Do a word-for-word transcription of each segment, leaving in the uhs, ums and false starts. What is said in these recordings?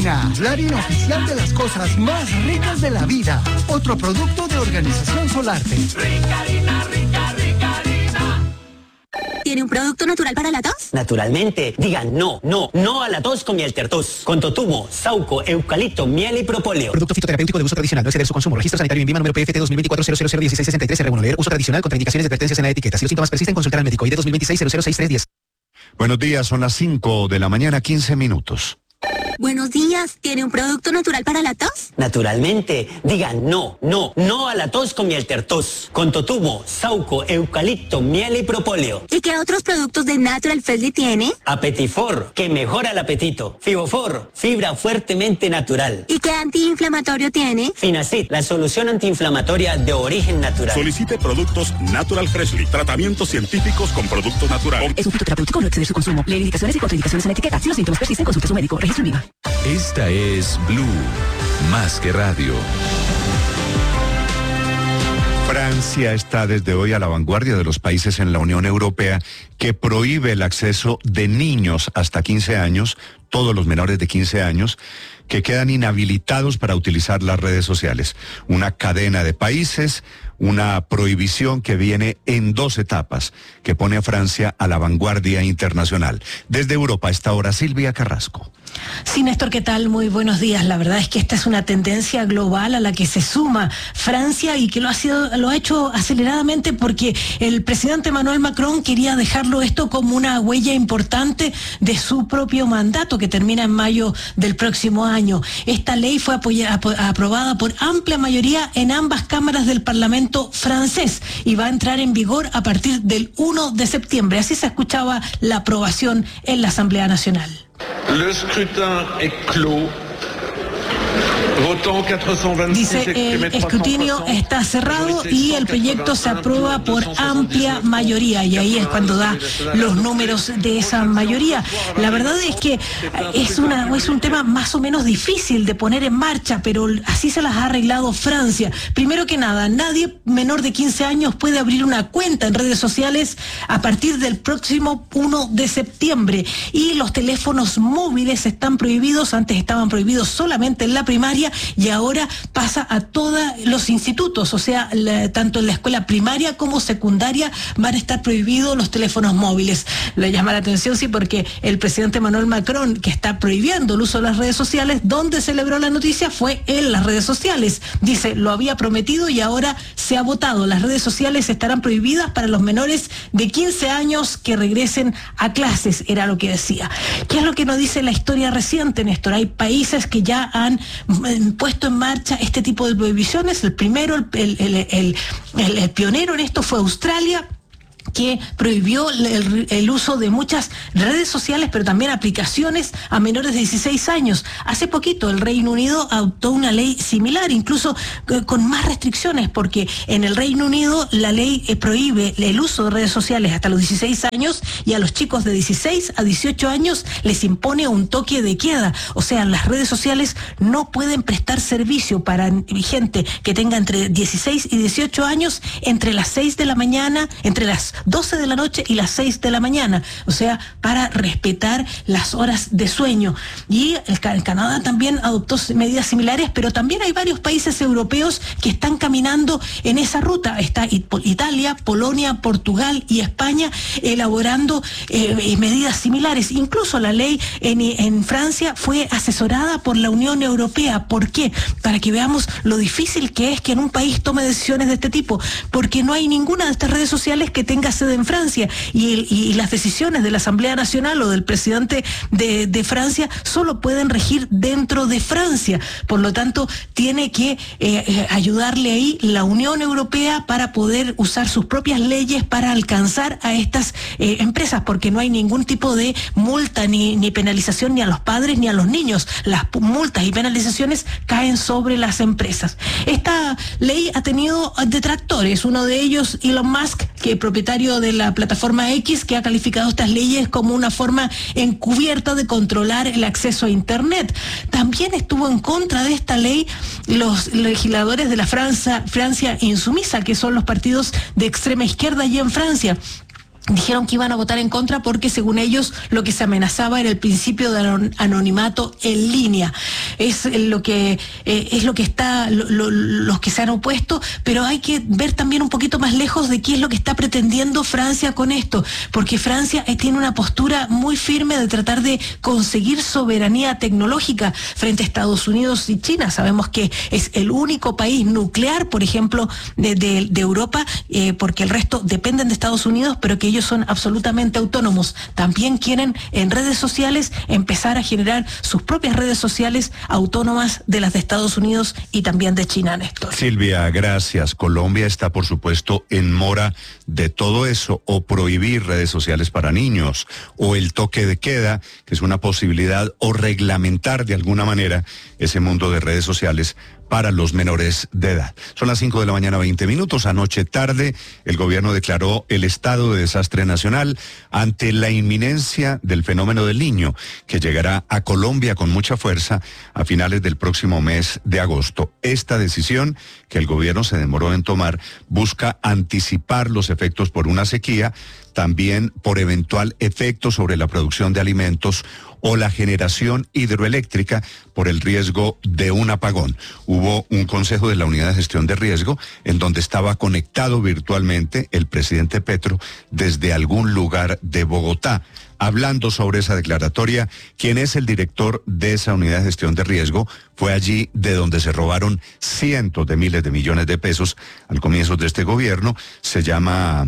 Ricarina, la harina oficial de las cosas más ricas de la vida. Otro producto de Organización Solarte. Ricarina, rica, Ricarina. ¿Tiene un producto natural para la tos? Naturalmente. Digan no, no, no a la tos con miel tertos. Con totumo, sauco, eucalipto, miel y propóleo. Producto fitoterapéutico de uso tradicional. No exceder su consumo. Registro sanitario INVIMA número P F T dos mil veinticuatro cero cero cero dieciséis sesenta y tres R uno. Leer uso tradicional. Contraindicaciones y advertencias en la etiqueta. Si los síntomas persisten, consultar al médico. I D dos mil veintiséis cero cero seis tres diez. Buenos días, son las cinco de la mañana, quince minutos. Buenos días, ¿tiene un producto natural para la tos? Naturalmente. Digan no, no, no a la tos con miel tertos. Con totumo, sauco, eucalipto, miel y propóleo. ¿Y qué otros productos de Natural Freshly tiene? Apetifor, que mejora el apetito. Fibofor, fibra fuertemente natural. ¿Y qué antiinflamatorio tiene? Finacid, la solución antiinflamatoria de origen natural. Solicite productos Natural Freshly, tratamientos científicos con productos naturales. Es un fitoterapéutico, no exceder su consumo. Leer indicaciones y contraindicaciones en la etiqueta. Si los síntomas persisten, consulte a su médico. Registro INVIMA. Esta es Blue, más que radio. Francia está desde hoy a la vanguardia de los países en la Unión Europea que prohíbe el acceso de niños hasta quince años, todos los menores de quince años, que quedan inhabilitados para utilizar las redes sociales. Una cadena de países, una prohibición que viene en dos etapas, que pone a Francia a la vanguardia internacional. Desde Europa, a esta hora, Silvia Carrasco. Sí, Néstor, ¿qué tal? Muy buenos días. La verdad es que esta es una tendencia global a la que se suma Francia y que lo ha sido, lo ha hecho aceleradamente porque el presidente Emmanuel Macron quería dejarlo esto como una huella importante de su propio mandato que termina en mayo del próximo año. Esta ley fue apoyada, aprobada por amplia mayoría en ambas cámaras del Parlamento francés y va a entrar en vigor a partir del uno de septiembre. Así se escuchaba la aprobación en la Asamblea Nacional. Le scrutin est clos. Dice, el escrutinio está cerrado y el proyecto se aprueba por amplia mayoría y ahí es cuando da los números de esa mayoría. La verdad es que es, una, es un tema más o menos difícil de poner en marcha, pero así se las ha arreglado Francia. Primero que nada, nadie menor de quince años puede abrir una cuenta en redes sociales a partir del próximo uno de septiembre y los teléfonos móviles están prohibidos. Antes estaban prohibidos solamente en la primaria y ahora pasa a todos los institutos, o sea, la, tanto en la escuela primaria como secundaria van a estar prohibidos los teléfonos móviles. Le llama la atención, sí, porque el presidente Emmanuel Macron, que está prohibiendo el uso de las redes sociales, donde celebró la noticia fue en las redes sociales. Dice, lo había prometido y ahora se ha votado. Las redes sociales estarán prohibidas para los menores de quince años que regresen a clases, era lo que decía. ¿Qué es lo que nos dice la historia reciente, Néstor? Hay países que ya han puesto en marcha este tipo de prohibiciones. El primero, el, el, el, el, el pionero en esto fue Australia, que prohibió el, el uso de muchas redes sociales, pero también aplicaciones a menores de dieciséis años. Hace poquito el Reino Unido adoptó una ley similar, incluso eh, con más restricciones, porque en el Reino Unido la ley eh, prohíbe el uso de redes sociales hasta los dieciséis años y a los chicos de dieciséis a dieciocho años les impone un toque de queda. O sea, las redes sociales no pueden prestar servicio para gente que tenga entre dieciséis y dieciocho años entre las seis de la mañana, entre las doce de la noche y las seis de la mañana, o sea, para respetar las horas de sueño. Y el, el Canadá también adoptó medidas similares, pero también hay varios países europeos que están caminando en esa ruta. Está Italia, Polonia, Portugal y España elaborando eh, medidas similares. Incluso la ley en, en Francia fue asesorada por la Unión Europea. ¿Por qué? Para que veamos lo difícil que es que en un país tome decisiones de este tipo, porque no hay ninguna de estas redes sociales que tenga sede en Francia y, y las decisiones de la Asamblea Nacional o del presidente de, de Francia solo pueden regir dentro de Francia. Por lo tanto, tiene que eh, ayudarle ahí la Unión Europea para poder usar sus propias leyes para alcanzar a estas eh, empresas, porque no hay ningún tipo de multa ni, ni penalización ni a los padres ni a los niños. Las multas y penalizaciones caen sobre las empresas. Esta ley ha tenido detractores, uno de ellos Elon Musk, que es propietario de la plataforma X, que ha calificado estas leyes como una forma encubierta de controlar el acceso a Internet. También estuvo en contra de esta ley los legisladores de la Francia, Francia Insumisa, que son los partidos de extrema izquierda allí en Francia. dijeron que iban a votar en contra porque según ellos lo que se amenazaba era el principio de anonimato en línea. Es lo que eh, es lo que está lo, lo, los que se han opuesto, pero hay que ver también un poquito más lejos de qué es lo que está pretendiendo Francia con esto, porque Francia eh, tiene una postura muy firme de tratar de conseguir soberanía tecnológica frente a Estados Unidos y China. Sabemos que es el único país nuclear, por ejemplo, de, de, de Europa, eh, porque el resto dependen de Estados Unidos, pero que ellos son absolutamente autónomos. También quieren en redes sociales empezar a generar sus propias redes sociales autónomas de las de Estados Unidos y también de China, Néstor. Silvia, gracias. Colombia está, por supuesto, en mora de todo eso, o prohibir redes sociales para niños, o el toque de queda, que es una posibilidad, o reglamentar de alguna manera ese mundo de redes sociales para los menores de edad. Son las cinco de la mañana, veinte minutos. Anoche tarde, el gobierno declaró el estado de desastre nacional ante la inminencia del fenómeno del Niño, que llegará a Colombia con mucha fuerza a finales del próximo mes de agosto. Esta decisión, que el gobierno se demoró en tomar, busca anticipar los efectos por una sequía, también por eventual efecto sobre la producción de alimentos o la generación hidroeléctrica por el riesgo de un apagón. Hubo un consejo de la Unidad de Gestión de Riesgo en donde estaba conectado virtualmente el presidente Petro desde algún lugar de Bogotá. Hablando sobre esa declaratoria, quien es el director de esa Unidad de Gestión de Riesgo, fue allí de donde se robaron cientos de miles de millones de pesos al comienzo de este gobierno. Se llama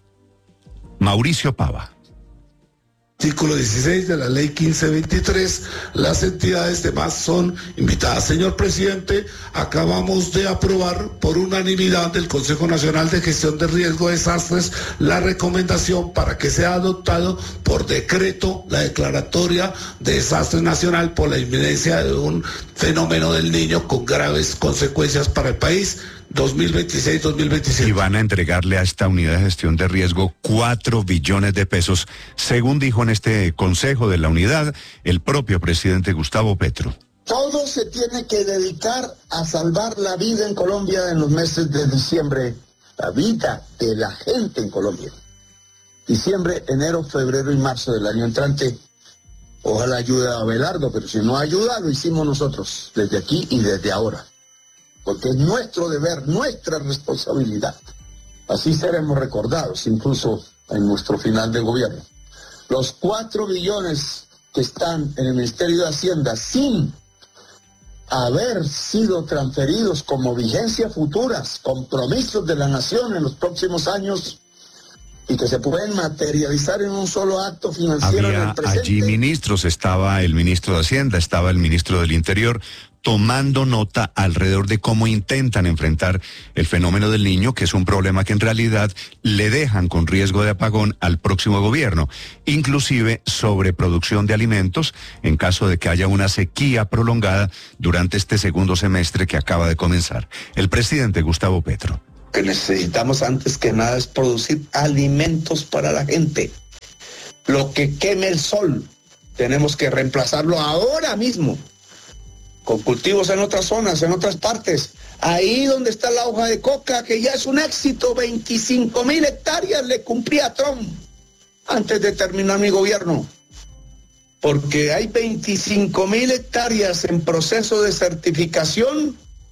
Mauricio Pava. Artículo dieciséis de la ley quince veintitrés, las entidades demás son invitadas. Señor presidente, acabamos de aprobar por unanimidad del Consejo Nacional de Gestión de Riesgo de Desastres la recomendación para que sea adoptado por decreto la declaratoria de desastre nacional por la inminencia de un fenómeno del Niño con graves consecuencias para el país. dos mil veintiséis dos mil veintisiete. Y van a entregarle a esta unidad de gestión de riesgo cuatro billones de pesos, según dijo en este consejo de la unidad el propio presidente Gustavo Petro. Todo se tiene que dedicar a salvar la vida en Colombia en los meses de diciembre, la vida de la gente en Colombia. Diciembre, enero, febrero y marzo del año entrante. Ojalá ayude a Abelardo, pero si no ayuda, lo hicimos nosotros, desde aquí y desde ahora. Porque es nuestro deber, nuestra responsabilidad. Así seremos recordados, incluso en nuestro final de gobierno. Los cuatro billones que están en el Ministerio de Hacienda sin haber sido transferidos como vigencia futuras, compromisos de la nación en los próximos años, y que se pueden materializar en un solo acto financiero. Había en el presente. Allí ministros, estaba el ministro de Hacienda, estaba el ministro del Interior, tomando nota alrededor de cómo intentan enfrentar el fenómeno del Niño, que es un problema que en realidad le dejan con riesgo de apagón al próximo gobierno, inclusive sobre producción de alimentos en caso de que haya una sequía prolongada durante este segundo semestre que acaba de comenzar. El presidente Gustavo Petro. Que necesitamos antes que nada es producir alimentos para la gente. Lo que queme el sol, tenemos que reemplazarlo ahora mismo, con cultivos en otras zonas, en otras partes. Ahí donde está la hoja de coca, que ya es un éxito, veinticinco mil hectáreas le cumplí a Trump antes de terminar mi gobierno. Porque hay veinticinco mil hectáreas en proceso de certificación,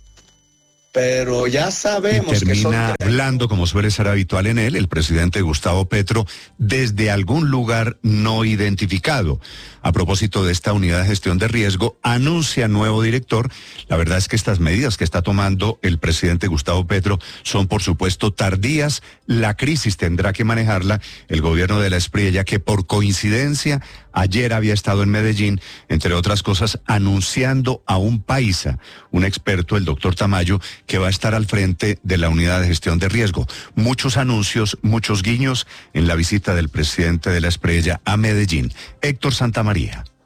pero ya sabemos y que son... termina hablando, como suele ser habitual en él, el presidente Gustavo Petro, desde algún lugar no identificado. A propósito de esta unidad de gestión de riesgo, anuncia nuevo director. La verdad es que estas medidas que está tomando el presidente Gustavo Petro son, por supuesto, tardías. La crisis tendrá que manejarla el gobierno de la Espriella, ya que por coincidencia ayer había estado en Medellín, entre otras cosas, anunciando a un paisa, un experto, el doctor Tamayo, que va a estar al frente de la unidad de gestión de riesgo. Muchos anuncios, muchos guiños en la visita del presidente de la Espriella a Medellín. Héctor Santamaría.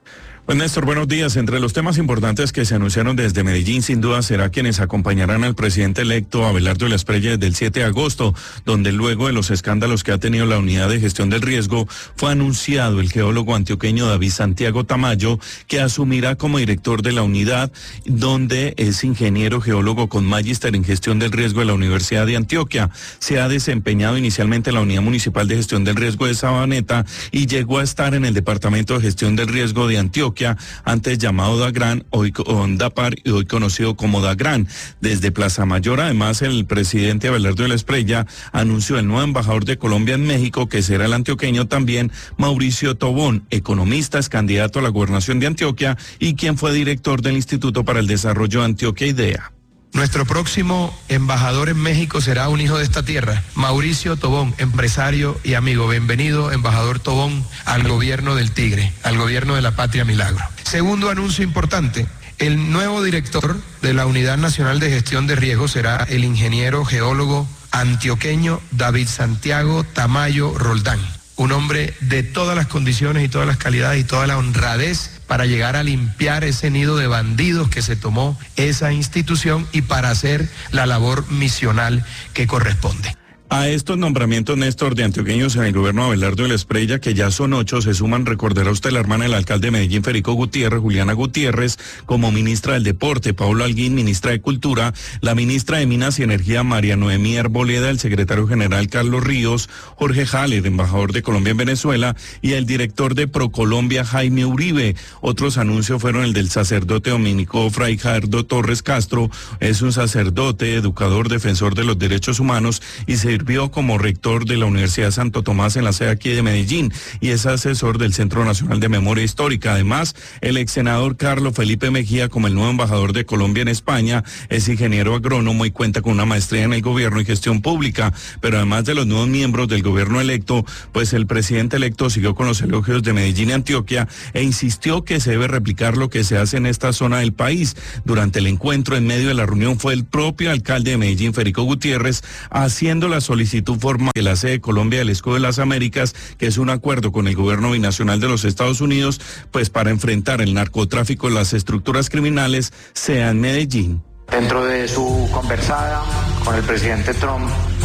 Pues Néstor, buenos días. Entre los temas importantes que se anunciaron desde Medellín, sin duda será quienes acompañarán al presidente electo Abelardo de la Espriella desde el siete de agosto, donde luego de los escándalos que ha tenido la unidad de gestión del riesgo, fue anunciado el geólogo antioqueño David Santiago Tamayo, que asumirá como director de la unidad, donde es ingeniero geólogo con magíster en gestión del riesgo de la Universidad de Antioquia. Se ha desempeñado inicialmente en la Unidad Municipal de Gestión del Riesgo de Sabaneta y llegó a estar en el Departamento de Gestión del Riesgo de Antioquia, antes llamado DAGRAN, hoy ONDAPAR y hoy conocido como DAGRAN. Desde Plaza Mayor, además, el presidente Abelardo de la Espriella anunció el nuevo embajador de Colombia en México, que será el antioqueño también, Mauricio Tobón, economista, es candidato a la gobernación de Antioquia y quien fue director del Instituto para el Desarrollo de Antioquia IDEA. Nuestro próximo embajador en México será un hijo de esta tierra, Mauricio Tobón, empresario y amigo. Bienvenido, embajador Tobón, al gobierno del Tigre, al gobierno de la Patria Milagro. Segundo anuncio importante, el nuevo director de la Unidad Nacional de Gestión de Riesgo será el ingeniero geólogo antioqueño David Santiago Tamayo Roldán, un hombre de todas las condiciones y todas las calidades y toda la honradez para llegar a limpiar ese nido de bandidos que se tomó esa institución y para hacer la labor misional que corresponde. A estos nombramientos, Néstor, de antioqueños en el gobierno de Abelardo de la Espriella, que ya son ocho, se suman, recordará usted, la hermana del alcalde de Medellín, Federico Gutiérrez, Juliana Gutiérrez, como ministra del Deporte, Paula Alguín, ministra de Cultura, la ministra de Minas y Energía, María Noemí Arboleda, el secretario general, Carlos Ríos, Jorge Haller, embajador de Colombia en Venezuela, y el director de Procolombia, Jaime Uribe. Otros anuncios fueron el del sacerdote dominico Fray Jardo Torres Castro, es un sacerdote, educador, defensor de los derechos humanos y se sirvió como rector de la Universidad de Santo Tomás en la sede aquí de Medellín y es asesor del Centro Nacional de Memoria Histórica. Además, el ex senador Carlos Felipe Mejía, como el nuevo embajador de Colombia en España, es ingeniero agrónomo y cuenta con una maestría en el gobierno y gestión pública. Pero además de los nuevos miembros del gobierno electo, pues el presidente electo siguió con los elogios de Medellín y Antioquia e insistió que se debe replicar lo que se hace en esta zona del país. Durante el encuentro, en medio de la reunión, fue el propio alcalde de Medellín, Federico Gutiérrez, haciendo las solicitud formal de la sede de Colombia del Escudo de las Américas, que es un acuerdo con el gobierno binacional de los Estados Unidos, pues para enfrentar el narcotráfico y las estructuras criminales, sea en Medellín. Dentro de su conversada con el presidente Trump,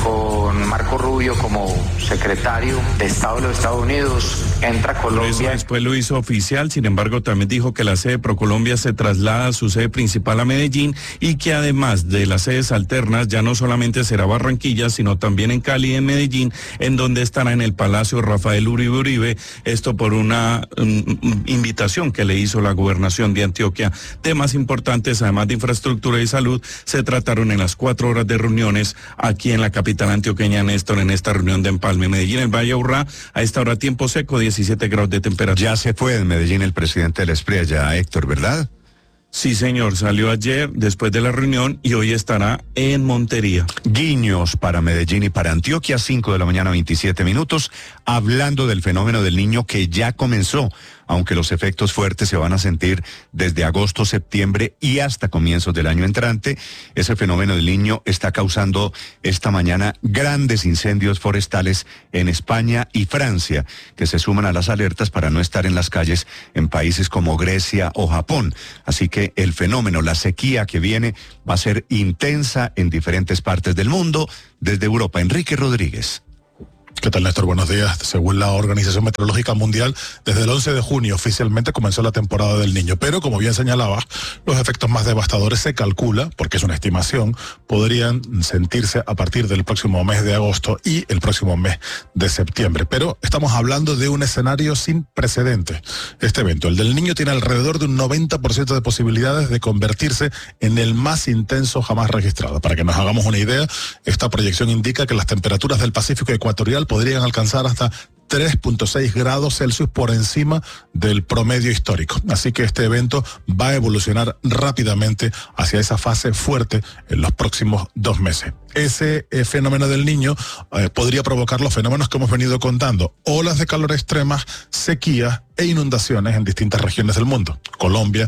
con Marco Rubio como secretario de Estado de los Estados Unidos, entra Colombia. Después lo hizo oficial, sin embargo también dijo que la sede Procolombia se traslada a su sede principal a Medellín y que además de las sedes alternas ya no solamente será Barranquilla, sino también en Cali y en Medellín, en donde estará en el Palacio Rafael Uribe Uribe, esto por una um, invitación que le hizo la gobernación de Antioquia. Temas importantes, además de infraestructura y salud, se trataron en las cuatro horas de reuniones aquí en la capital antioqueña, Néstor, en esta reunión de Empalme. Medellín, el Valle Aburrá, a esta hora tiempo seco, diecisiete grados de temperatura. Ya se fue en Medellín el presidente de la Espriella, Héctor, ¿verdad? Sí, señor, salió ayer después de la reunión y hoy estará en Montería. Guiños para Medellín y para Antioquia, cinco de la mañana, veintisiete minutos, hablando del fenómeno del niño que ya comenzó, aunque los efectos fuertes se van a sentir desde agosto, septiembre y hasta comienzos del año entrante. Ese fenómeno del niño está causando esta mañana grandes incendios forestales en España y Francia, que se suman a las alertas para no estar en las calles en países como Grecia o Japón. Así que el fenómeno, la sequía que viene, va a ser intensa en diferentes partes del mundo. Desde Europa, Enrique Rodríguez. ¿Qué tal, Néstor? Buenos días. Según la Organización Meteorológica Mundial, desde el once de junio oficialmente comenzó la temporada del Niño. Pero, como bien señalaba, los efectos más devastadores se calcula, porque es una estimación, podrían sentirse a partir del próximo mes de agosto y el próximo mes de septiembre. Pero estamos hablando de un escenario sin precedentes. Este evento, el del Niño, tiene alrededor de un noventa por ciento de posibilidades de convertirse en el más intenso jamás registrado. Para que nos hagamos una idea, esta proyección indica que las temperaturas del Pacífico ecuatorial podrían alcanzar hasta tres punto seis grados Celsius por encima del promedio histórico. Así que este evento va a evolucionar rápidamente hacia esa fase fuerte en los próximos dos meses. Ese eh, fenómeno del Niño eh, podría provocar los fenómenos que hemos venido contando: olas de calor extremas, sequías e inundaciones en distintas regiones del mundo. Colombia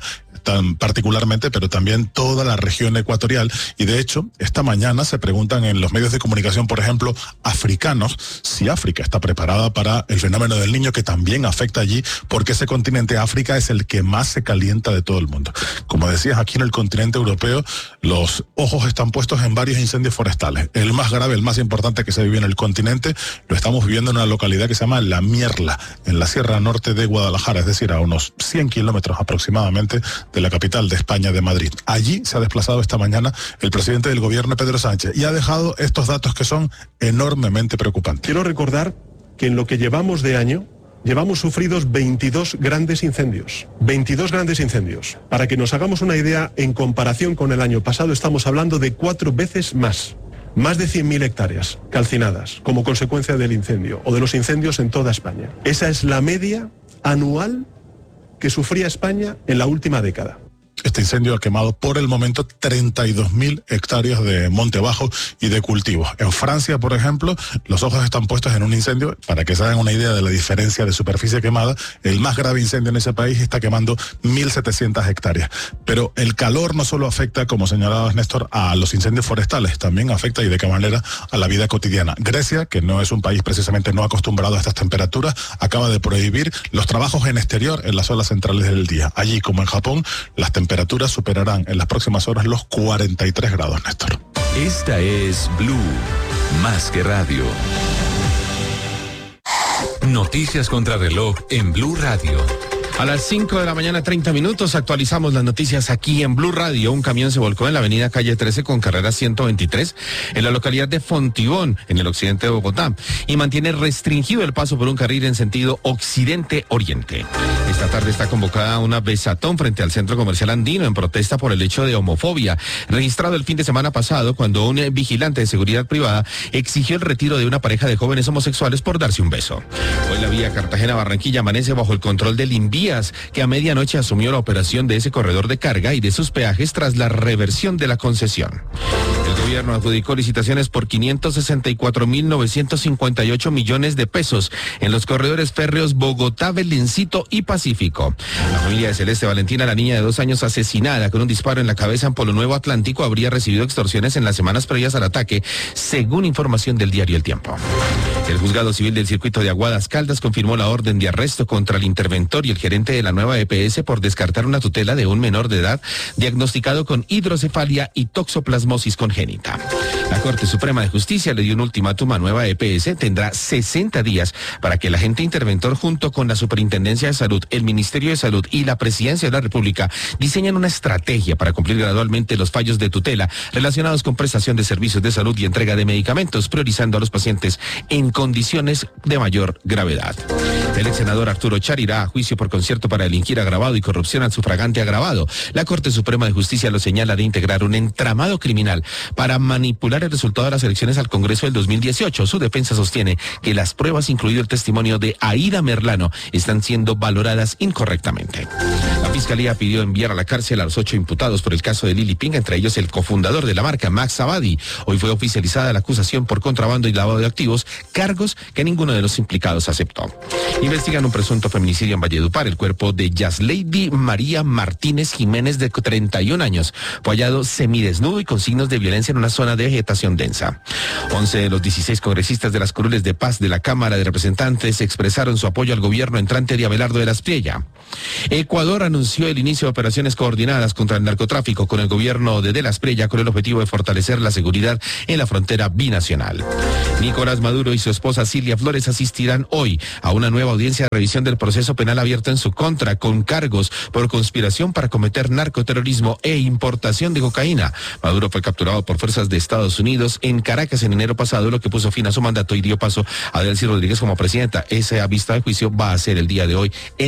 tan particularmente, pero también toda la región ecuatorial. Y de hecho, esta mañana se preguntan en los medios de comunicación, por ejemplo, africanos, si África está preparada para el fenómeno del Niño, que también afecta allí, porque ese continente África es el que más se calienta de todo el mundo. Como decías, aquí en el continente europeo, los ojos están puestos en varios incendios forestales. El más grave, el más importante que se vive en el continente, lo estamos viviendo en una localidad que se llama La Mierla, en la Sierra Norte de Guadalajara, es decir, a unos cien kilómetros aproximadamente de la capital de España, de Madrid. Allí se ha desplazado esta mañana el presidente del gobierno, Pedro Sánchez, y ha dejado estos datos que son enormemente preocupantes. Quiero recordar que en lo que llevamos de año, llevamos sufridos veintidós grandes incendios. veintidós grandes incendios. Para que nos hagamos una idea, en comparación con el año pasado, estamos hablando de cuatro veces más. Más de cien mil hectáreas calcinadas como consecuencia del incendio o de los incendios en toda España. Esa es la media anual que sufría España en la última década. Este incendio ha quemado por el momento treinta y dos mil hectáreas de monte bajo y de cultivos. En Francia, por ejemplo, los ojos están puestos en un incendio, para que se hagan una idea de la diferencia de superficie quemada. El más grave incendio en ese país está quemando mil setecientas hectáreas. Pero el calor no solo afecta, como señalaba Néstor, a los incendios forestales, también afecta, y de qué manera, a la vida cotidiana. Grecia, que no es un país precisamente no acostumbrado a estas temperaturas, acaba de prohibir los trabajos en exterior en las horas centrales del día. Allí, como en Japón, las temperaturas temperaturas superarán en las próximas horas los cuarenta y tres grados, Néstor. Esta es Blue, más que radio. Noticias contra reloj en Blue Radio. A las cinco de la mañana, treinta minutos, actualizamos las noticias aquí en Blue Radio. Un camión se volcó en la avenida Calle trece con carrera ciento veintitrés en la localidad de Fontibón, en el occidente de Bogotá, y mantiene restringido el paso por un carril en sentido occidente-oriente. Esta tarde está convocada una besatón frente al Centro Comercial Andino en protesta por el hecho de homofobia, registrado el fin de semana pasado cuando un vigilante de seguridad privada exigió el retiro de una pareja de jóvenes homosexuales por darse un beso. Hoy la vía Cartagena-Barranquilla amanece bajo el control del INVIA, que a medianoche asumió la operación de ese corredor de carga y de sus peajes tras la reversión de la concesión. El gobierno adjudicó licitaciones por quinientos sesenta y cuatro mil novecientos cincuenta y ocho millones de pesos en los corredores férreos Bogotá, Belencito y Pacífico. La familia de Celeste Valentina, la niña de dos años asesinada con un disparo en la cabeza en Polo Nuevo Atlántico, habría recibido extorsiones en las semanas previas al ataque, según información del diario El Tiempo. El juzgado civil del circuito de Aguadas Caldas confirmó la orden de arresto contra el interventor y el gerente de la nueva E P S por descartar una tutela de un menor de edad diagnosticado con hidrocefalia y toxoplasmosis congénita. La Corte Suprema de Justicia le dio un ultimátum a nueva E P S. Tendrá sesenta días para que el agente interventor, junto con la Superintendencia de Salud, el Ministerio de Salud y la Presidencia de la República, diseñen una estrategia para cumplir gradualmente los fallos de tutela relacionados con prestación de servicios de salud y entrega de medicamentos, priorizando a los pacientes en condiciones de mayor gravedad. El ex senador Arturo Char irá a juicio por concierto para delinquir agravado y corrupción al sufragante agravado. La Corte Suprema de Justicia lo señala de integrar un entramado criminal para manipular el resultado de las elecciones al Congreso del dos mil dieciocho. Su defensa sostiene que las pruebas, incluido el testimonio de Aida Merlano, están siendo valoradas incorrectamente. La Fiscalía pidió enviar a la cárcel a los ocho imputados por el caso de Lili Ping, entre ellos el cofundador de la marca, Max Abadi. Hoy fue oficializada la acusación por contrabando y lavado de activos, cargos que ninguno de los implicados aceptó. Investigan un presunto feminicidio en Valledupar. El cuerpo de Yaslady María Martínez Jiménez, de treinta y un años, fue hallado semidesnudo y con signos de violencia en una zona de vegetación densa. once de los dieciséis congresistas de las curules de paz de la Cámara de Representantes expresaron su apoyo al gobierno entrante de Abelardo de la Espriella. Ecuador anunció el inicio de operaciones coordinadas contra el narcotráfico con el gobierno de De la Espriella, con el objetivo de fortalecer la seguridad en la frontera binacional. Nicolás Maduro y su esposa Cilia Flores asistirán hoy a una nueva audiencia de revisión del proceso penal abierto en su contra, con cargos por conspiración para cometer narcoterrorismo e importación de cocaína. Maduro fue capturado por fuerzas de Estados Unidos en Caracas en enero pasado, lo que puso fin a su mandato y dio paso a Delcy Rodríguez como presidenta. Esa vista de juicio va a ser el día de hoy en